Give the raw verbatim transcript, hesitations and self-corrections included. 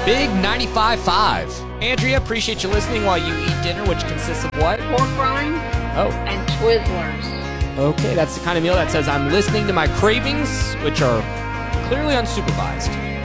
Big ninety-five point five. Andrea, appreciate you listening while you eat dinner, which consists of what? Pork rind Oh, and Twizzlers. okay. That's the kind of meal that says I'm listening to my cravings, which are clearly unsupervised.